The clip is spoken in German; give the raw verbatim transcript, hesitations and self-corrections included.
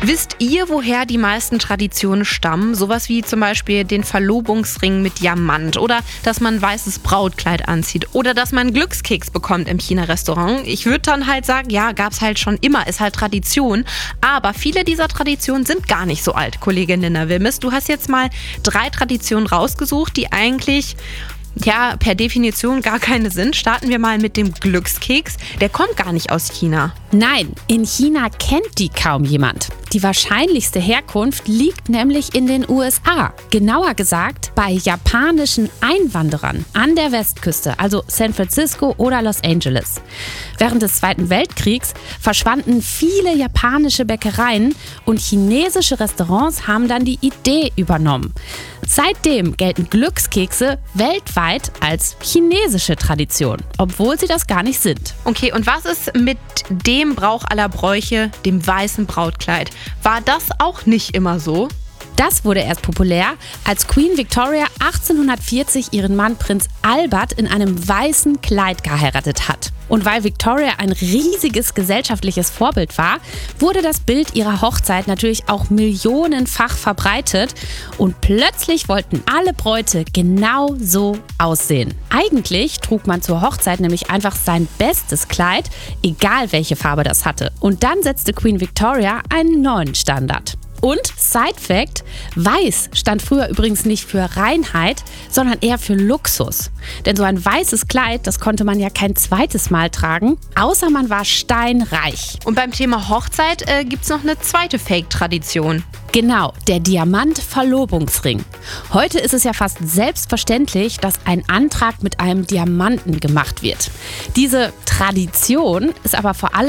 Wisst ihr, woher die meisten Traditionen stammen? Sowas wie zum Beispiel den Verlobungsring mit Diamant oder dass man ein weißes Brautkleid anzieht oder dass man einen Glückskeks bekommt im China-Restaurant. Ich würde dann halt sagen, ja, gab's halt schon immer, ist halt Tradition. Aber viele dieser Traditionen sind gar nicht so alt, Kollegin Linda Wilmes. Du hast jetzt mal drei Traditionen rausgesucht, die eigentlich ja per Definition gar keine sind. Starten wir mal mit dem Glückskeks. Der kommt gar nicht aus China. Nein, in China kennt die kaum jemand. Die wahrscheinlichste Herkunft liegt nämlich in den U S A. Genauer gesagt bei japanischen Einwanderern an der Westküste, also San Francisco oder Los Angeles. Während des Zweiten Weltkriegs verschwanden viele japanische Bäckereien und chinesische Restaurants haben dann die Idee übernommen. Seitdem gelten Glückskekse weltweit als chinesische Tradition, obwohl sie das gar nicht sind. Okay, und was ist mit dem Brauch aller Bräuche, dem weißen Brautkleid? War das auch nicht immer so? Das wurde erst populär, als Queen Victoria achtzehnhundertvierzig ihren Mann Prinz Albert in einem weißen Kleid geheiratet hat. Und weil Victoria ein riesiges gesellschaftliches Vorbild war, wurde das Bild ihrer Hochzeit natürlich auch millionenfach verbreitet und plötzlich wollten alle Bräute genau so aussehen. Eigentlich trug man zur Hochzeit nämlich einfach sein bestes Kleid, egal welche Farbe das hatte. Und dann setzte Queen Victoria einen neuen Standard. Und Side Fact, weiß stand früher übrigens nicht für Reinheit, sondern eher für Luxus. Denn so ein weißes Kleid, das konnte man ja kein zweites Mal tragen, außer man war steinreich. Und beim Thema Hochzeit äh, gibt's noch eine zweite Fake-Tradition. Genau, der Diamant-Verlobungsring. Heute ist es ja fast selbstverständlich, dass ein Antrag mit einem Diamanten gemacht wird. Diese Tradition ist aber vor allem